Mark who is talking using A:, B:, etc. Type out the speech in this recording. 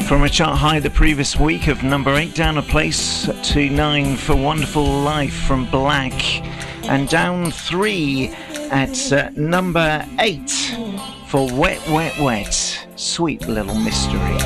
A: From a chart high the previous week of number 8, down a place to 9 for Wonderful Life from Black, and down 3 at number 8 for Wet Wet Wet, Sweet Little Mystery.